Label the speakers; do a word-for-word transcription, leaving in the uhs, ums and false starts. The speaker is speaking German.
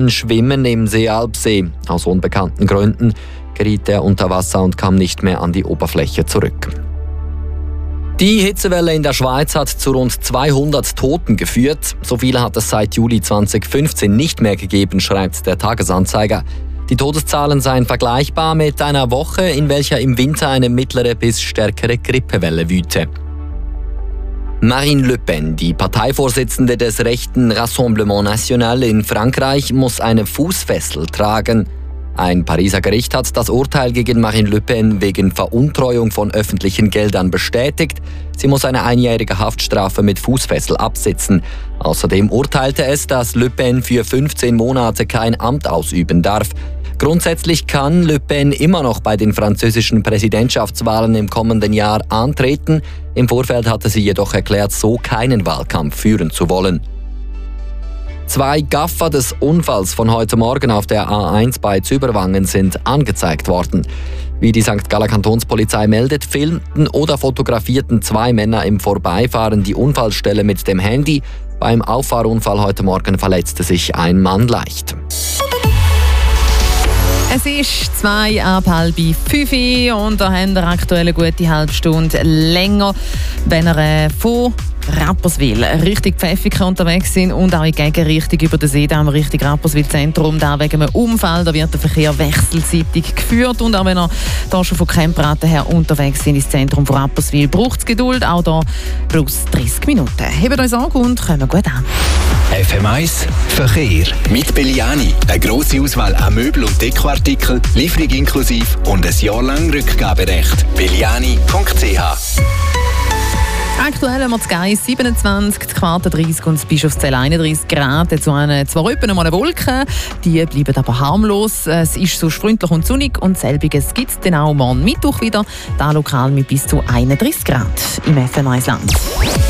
Speaker 1: Schwimmen im Seealpsee. Aus unbekannten Gründen geriet er unter Wasser und kam nicht mehr an die Oberfläche zurück. Die Hitzewelle in der Schweiz hat zu rund zweihundert Toten geführt. So viele hat es seit Juli zweitausendfünfzehn nicht mehr gegeben, schreibt der Tagesanzeiger. Die Todeszahlen seien vergleichbar mit einer Woche, in welcher im Winter eine mittlere bis stärkere Grippewelle wüte. Marine Le Pen, die Parteivorsitzende des rechten Rassemblement National in Frankreich, muss eine Fußfessel tragen. Ein Pariser Gericht hat das Urteil gegen Marine Le Pen wegen Veruntreuung von öffentlichen Geldern bestätigt. Sie muss eine einjährige Haftstrafe mit Fußfessel absitzen. Außerdem urteilte es, dass Le Pen für fünfzehn Monate kein Amt ausüben darf. Grundsätzlich kann Le Pen immer noch bei den französischen Präsidentschaftswahlen im kommenden Jahr antreten. Im Vorfeld hatte sie jedoch erklärt, so keinen Wahlkampf führen zu wollen. Zwei Gaffer des Unfalls von heute Morgen auf der A eins bei Züberwangen sind angezeigt worden. Wie die Sankt Galler Kantonspolizei meldet, filmten oder fotografierten zwei Männer im Vorbeifahren die Unfallstelle mit dem Handy. Beim Auffahrunfall heute Morgen verletzte sich ein Mann leicht.
Speaker 2: Es ist zwei ab halb fünf und da haben wir aktuell eine gute halbe Stunde länger, wenn ihr äh, von Rapperswil Richtung Pfäffiken unterwegs sind und auch in Gegenrichtung über den Seedamm Richtung Rapperswil-Zentrum. Da wegen einem Unfall, da wird der Verkehr wechselseitig geführt. Und auch wenn ihr da schon von Kempraten her unterwegs sind ins Zentrum von Rapperswil, braucht es Geduld. Auch da plus dreißig Minuten. Hebt uns an und kommen gut an.
Speaker 3: F M eins Verkehr. Mit Belliani. Eine grosse Auswahl an Möbel- und Dekoartikeln, Lieferung inklusive und ein Jahr lang Rückgaberecht. belliani punkt c h.
Speaker 2: Aktuell haben wir das Geiss siebenundzwanzig, die Quarte dreißig und das Bischofszell einunddreißig Grad. Dazu eine, zwar etwa noch mal eine Wolke, die bleiben aber harmlos. Es ist so freundlich und sonnig und selbiges gibt es dann auch morgen Mittwoch wieder. Da lokal mit bis zu einunddreißig Grad im F M eins Land.